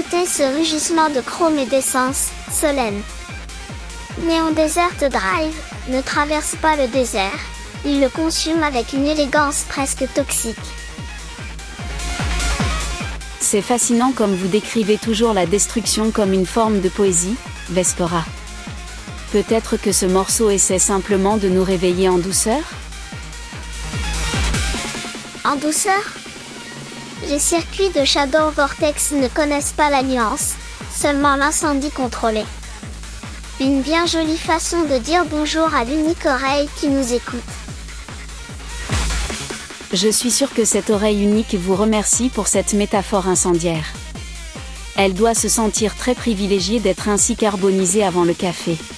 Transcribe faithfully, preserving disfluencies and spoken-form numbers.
Écoutez ce rugissement de chrome et d'essence, Solène. Neon Desert Drive ne traverse pas le désert, il le consume avec une élégance presque toxique. C'est fascinant comme vous décrivez toujours la destruction comme une forme de poésie, Vespera. Peut-être que ce morceau essaie simplement de nous réveiller en douceur ? En douceur ? Les circuits de Shadow Vortex ne connaissent pas la nuance, seulement l'incendie contrôlé. Une bien jolie façon de dire bonjour à l'unique oreille qui nous écoute. Je suis sûre que cette oreille unique vous remercie pour cette métaphore incendiaire. Elle doit se sentir très privilégiée d'être ainsi carbonisée avant le café.